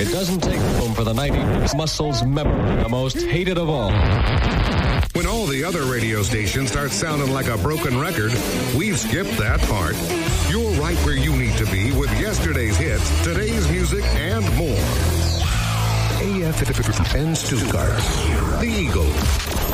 It doesn't take room for the 90s muscles memory, the most hated of all. When all the other radio stations start sounding like a broken record, we've skipped that part. You're right where you need to be with yesterday's hits, today's music, and more. AF and Stuttgart, the Eagle.